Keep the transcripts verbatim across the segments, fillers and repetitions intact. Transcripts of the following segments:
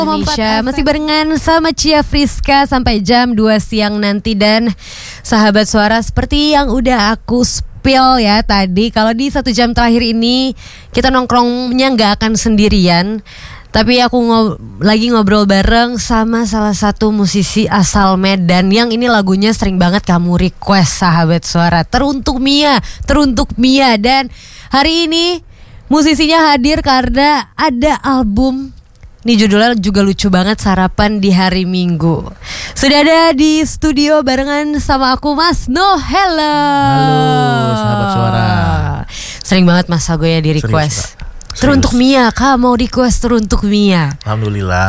Indonesia masih barengan sama Cia Friska sampai jam dua siang nanti. Dan sahabat suara, seperti yang udah aku spill ya tadi, kalau di satu jam terakhir ini kita nongkrongnya gak akan sendirian, tapi aku ngob- lagi ngobrol bareng sama salah satu musisi asal Medan yang ini lagunya sering banget kamu request, sahabat suara. Teruntuk Mia, teruntuk Mia. Dan hari ini musisinya hadir karena ada album. Ini judulnya juga lucu banget, Sarapan di Hari Minggu. Sudah ada di studio barengan sama aku, Mas No. Hello. Halo sahabat suara. Sering banget Mas Sago ya di request. Teruntuk Mia, Kak mau request Teruntuk Mia. Alhamdulillah.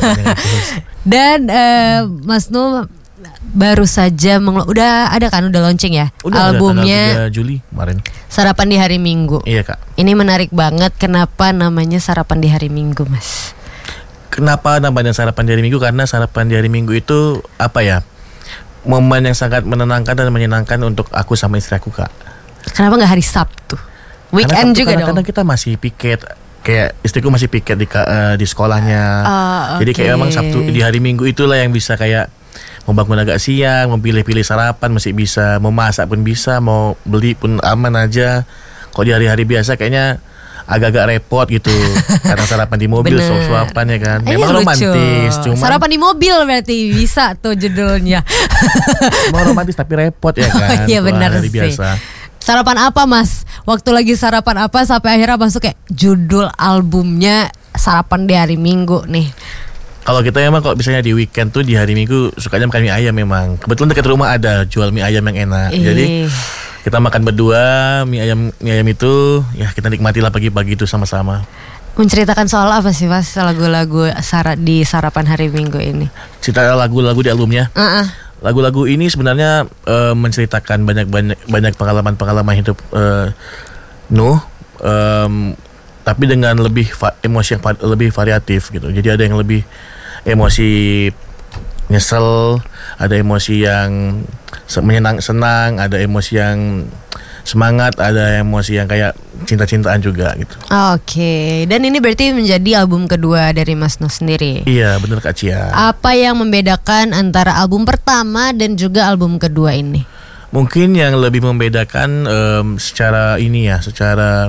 Dan uh, Mas No baru saja menglo- udah ada kan udah launching ya udah, albumnya tiga Juli kemarin. Sarapan di Hari Minggu. Iya Kak. Ini menarik banget, kenapa namanya Sarapan di Hari Minggu, Mas? Kenapa namanya Sarapan di Hari Minggu? Karena sarapan di hari Minggu itu apa ya, momen yang sangat menenangkan dan menyenangkan untuk aku sama istri aku, Kak. Kenapa gak hari Sabtu? Weekend Sabtu, juga dong. Karena kita masih piket, kayak istriku masih piket di uh, di sekolahnya. Uh, Jadi okay. kayak emang Sabtu di hari Minggu itulah yang bisa kayak mau bangun agak siang, mau pilih-pilih sarapan masih bisa, mau masak pun bisa, mau beli pun aman aja. Kalau di hari-hari biasa kayaknya agak-agak repot gitu karena sarapan di mobil, suap-suapan ya kan. Memang lucu. Romantis, cuma sarapan di mobil berarti bisa tuh judulnya. Memang romantis tapi repot ya kan. Oh, iya benar sih. Biasa. Sarapan apa, Mas? Waktu lagi sarapan apa sampai akhirnya masuk kayak judul albumnya Sarapan di Hari Minggu nih? Kalau kita emang kalau misalnya di weekend tuh di hari Minggu sukanya makan mie ayam memang. Kebetulan dekat rumah ada jual mie ayam yang enak. Ih. Jadi kita makan berdua mie ayam mie ayam itu, ya kita nikmatilah pagi-pagi itu sama-sama. Menceritakan soal apa sih, Mas, lagu-lagu sara- di Sarapan Hari Minggu ini? Cerita lagu-lagu di albumnya. Uh-uh. Lagu-lagu ini sebenarnya uh, menceritakan banyak-banyak banyak pengalaman-pengalaman hidup uh, Nuh, um, tapi dengan lebih va- emosi yang va- lebih variatif gitu. Jadi ada yang lebih emosi nyesel, ada emosi yang menyenang senang, ada emosi yang semangat, ada emosi yang kayak cinta-cintaan juga gitu. Oke, okay. Dan ini berarti menjadi album kedua dari Mas No sendiri. Iya, benar Kak Cia. Apa yang membedakan antara album pertama dan juga album kedua ini? Mungkin yang lebih membedakan um, secara ini ya, secara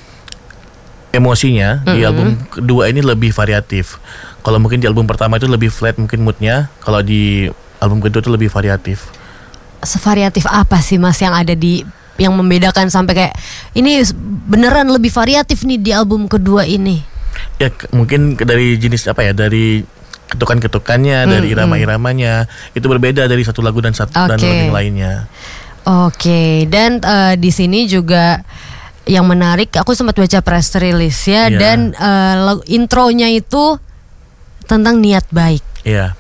emosinya, mm-hmm. di album kedua ini lebih variatif. Kalau mungkin di album pertama itu lebih flat mungkin moodnya, kalau di album kedua itu lebih variatif. Sevariatif apa sih, Mas, yang ada di yang membedakan sampai kayak ini beneran lebih variatif nih di album kedua ini? Ya k- mungkin dari jenis apa ya, dari ketukan-ketukannya, mm-hmm. dari irama-iramanya itu berbeda dari satu lagu dan satu okay. dan lagu yang lainnya. Oke, okay. Dan uh, di sini juga yang menarik, aku sempat baca press release ya, yeah. Dan uh, intronya itu tentang niat baik. Iya.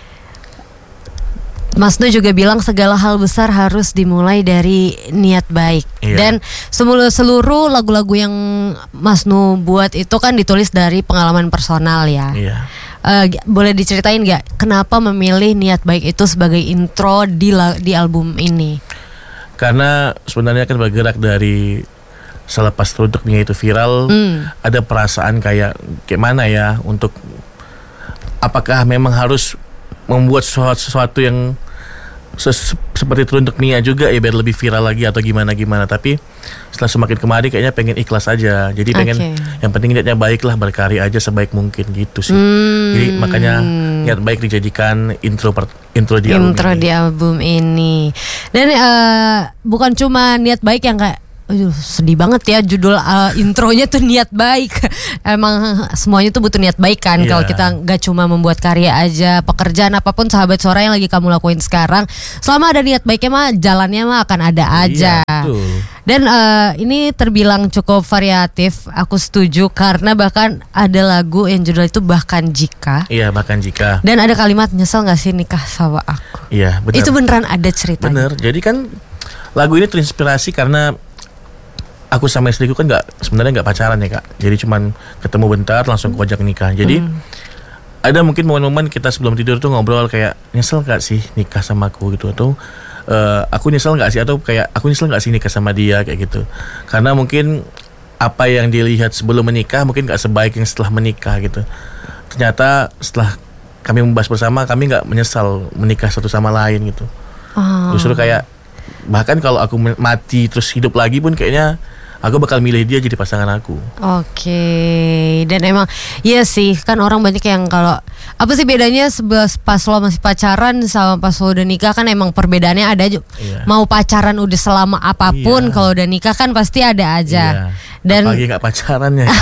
Mas No juga bilang segala hal besar harus dimulai dari niat baik. Iya. Dan seluruh seluruh lagu-lagu yang Mas No buat itu kan ditulis dari pengalaman personal ya. Iya. Uh, boleh diceritain nggak kenapa memilih niat baik itu sebagai intro di la- di album ini? Karena sebenarnya kan bergerak dari selepas Teruntuk Mia itu viral, mm. ada perasaan kayak kayak mana ya, untuk apakah memang harus membuat sesuatu, sesuatu yang ses- seperti Teruntuk Mia juga ya biar lebih viral lagi atau gimana-gimana. Tapi setelah semakin kemari kayaknya pengen ikhlas aja. Jadi pengen okay. yang penting niatnya baik lah, berkarya aja sebaik mungkin gitu sih. Mm. Jadi makanya niat baik dijadikan intro per, intro di album intro ini. di album ini. Dan uh, bukan cuma niat baik yang kayak aduh, sedih banget ya judul uh, intronya tuh niat baik. Emang semuanya tuh butuh niat baik kan. Yeah. Kalau kita gak cuma membuat karya aja, pekerjaan apapun sahabat suara yang lagi kamu lakuin sekarang, selama ada niat baiknya mah jalannya mah akan ada aja. Yeah, betul. Dan uh, ini terbilang cukup variatif. Aku setuju karena bahkan ada lagu yang judul itu Bahkan Jika. Iya, Bahkan Jika. Dan ada kalimat nyesel gak sih nikah sama aku. Iya, benar. Itu beneran ada ceritanya. Bener. Jadi kan lagu ini terinspirasi karena aku sama istriku kan nggak sebenarnya nggak pacaran ya Kak. Jadi cuman ketemu bentar langsung kojak nikah. Jadi hmm. ada mungkin momen-momen kita sebelum tidur tuh ngobrol kayak nyesel nggak sih nikah sama aku gitu, atau uh, aku nyesel nggak sih, atau kayak aku nyesel nggak sih nikah sama dia kayak gitu. Karena mungkin apa yang dilihat sebelum menikah mungkin nggak sebaik yang setelah menikah gitu. ternyata setelah kami membahas bersama, kami nggak menyesal menikah satu sama lain gitu. Oh. Justru kayak bahkan kalau aku mati terus hidup lagi pun kayaknya aku bakal milih dia jadi pasangan aku. Oke. Dan emang iya sih, kan orang banyak yang kalau apa sih bedanya sebes pas lo masih pacaran sama pas lo udah nikah, kan emang perbedaannya ada aja. Iya. Mau pacaran udah selama apapun, Iya. kalau udah nikah kan pasti ada aja. Iya. Dan apalagi nggak pacaran ya.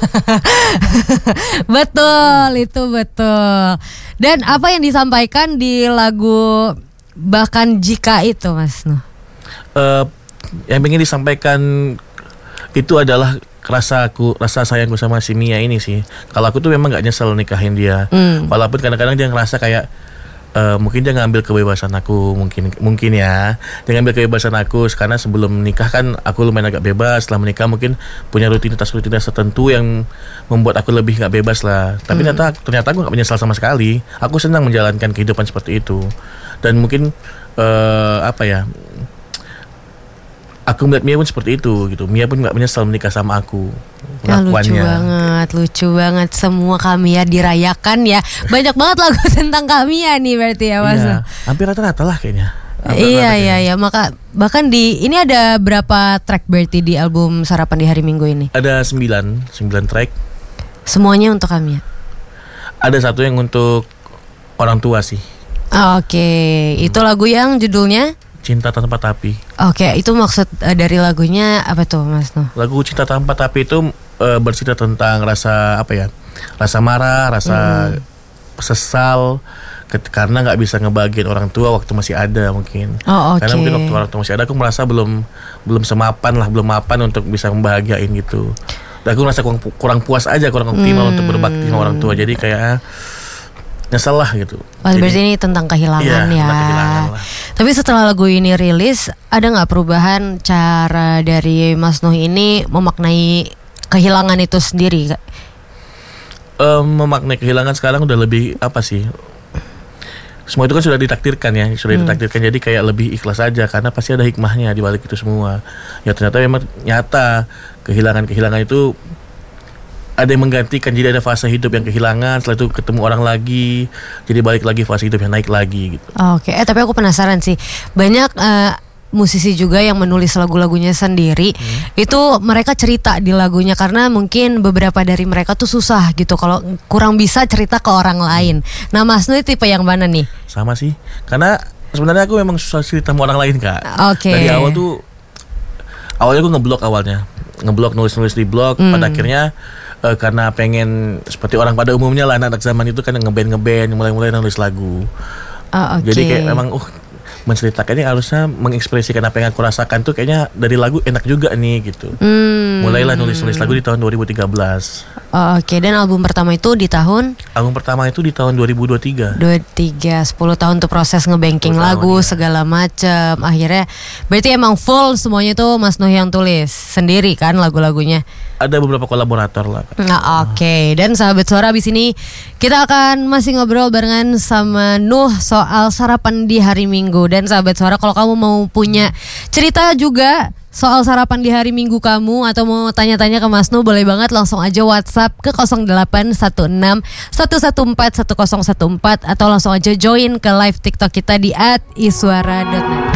betul, itu betul. Dan apa yang disampaikan di lagu Bahkan Jika itu, Mas Nuh? Uh, yang ingin disampaikan itu adalah rasa aku, rasa sayangku sama si Mia ini sih. Kalau aku tuh memang nggak nyesel nikahin dia, Hmm. walaupun kadang-kadang dia ngerasa kayak uh, mungkin dia ngambil kebebasan aku, mungkin mungkin ya, dia ngambil kebebasan aku karena sebelum menikah kan aku lumayan agak bebas. Setelah menikah mungkin punya rutinitas-rutinitas tertentu yang membuat aku lebih nggak bebas lah. Tapi Hmm. ternyata ternyata aku nggak menyesal sama sekali. Aku senang menjalankan kehidupan seperti itu. Dan mungkin uh, apa ya? Aku melihat Mia pun seperti itu gitu. Mia pun nggak menyesal menikah sama aku. Ya, lucu Pengakuannya. banget, lucu banget. Semua Kamiya dirayakan ya. Banyak banget lagu tentang Kamiya nih berarti ya, Mas. Iya, hampir rata-rata lah kayaknya. Hampir Iya rata-rata iya kayaknya. iya, maka bahkan di ini ada berapa track berarti di album Sarapan di Hari Minggu ini? Ada sembilan, sembilan track. Semuanya untuk Kamiya. Ada satu yang untuk orang tua sih. Oh, Oke, itu lagu yang judulnya? Cinta Tanpa Tapi. Oke, itu maksud uh, dari lagunya apa tuh, Mas Nuh? Lagu Cinta Tanpa Tapi itu uh, bercerita tentang rasa apa ya? Rasa marah, rasa Hmm. sesal ket- karena nggak bisa ngebahagiain orang tua waktu masih ada mungkin. Oh, oke. Karena mungkin waktu orang tua masih ada aku merasa belum belum semapan lah, belum mapan untuk bisa membahagiain gitu. Dan aku merasa kurang, kurang puas aja, kurang optimal Hmm. untuk berbakti sama orang tua. Jadi kayak nyesel lah gitu. Oh, Jadi, berarti ini tentang kehilangan iya, ya. tentang kehilangan lah. Tapi setelah lagu ini rilis, ada nggak perubahan cara dari Mas Nuh ini memaknai kehilangan itu sendiri? Kak? Em, memaknai kehilangan sekarang udah lebih apa sih? Semua itu kan sudah ditakdirkan ya, sudah Hmm. ditakdirkan. Jadi kayak lebih ikhlas aja karena pasti ada hikmahnya di balik itu semua. Ya ternyata memang nyata kehilangan-kehilangan itu ada yang menggantikan. Jadi ada fase hidup yang kehilangan, setelah itu ketemu orang lagi, jadi balik lagi fase hidup yang naik lagi gitu. Oke, eh tapi aku penasaran sih. Banyak eh, musisi juga yang menulis lagu-lagunya sendiri. Hmm. Itu mereka cerita di lagunya karena mungkin beberapa dari mereka tuh susah gitu kalau kurang bisa cerita ke orang lain. Nah, Mas Nuh tipe yang mana nih? Sama sih, karena sebenarnya aku memang susah cerita sama orang lain Kak. Oke. Dari awal tuh, awalnya aku ngeblok awalnya, ngeblok nulis-nulis di blog. Hmm. Pada akhirnya eh, karena pengen seperti orang pada umumnya lah, anak-anak zaman itu kan ngeband ngeband, mulai-mulai nulis lagu. Oh, oke. Jadi kayak memang uh menceritakannya harusnya mengekspresikan apa yang aku rasakan tuh kayaknya dari lagu enak juga nih gitu. Hmm. Mulailah nulis-nulis lagu di tahun dua ribu tiga belas. Oh, oke, dan album pertama itu di tahun Album pertama itu di tahun dua ribu dua puluh tiga. dua tiga sepuluh tahun tuh proses ngebanking sepuluh tahun, lagu ya. segala macam. Akhirnya berarti emang full semuanya tuh Mas Nuh yang tulis sendiri kan lagu-lagunya. Ada beberapa kolaborator lah. Nah, oke. Dan sahabat suara abis ini kita akan masih ngobrol barengan sama Nuh soal sarapan di hari Minggu. Dan sahabat suara, kalau kamu mau punya cerita juga soal sarapan di hari Minggu kamu atau mau tanya-tanya ke Mas Nuh, boleh banget langsung aja WhatsApp ke nol delapan satu enam satu satu empat satu nol satu empat atau langsung aja join ke live TikTok kita di at iswara dot net.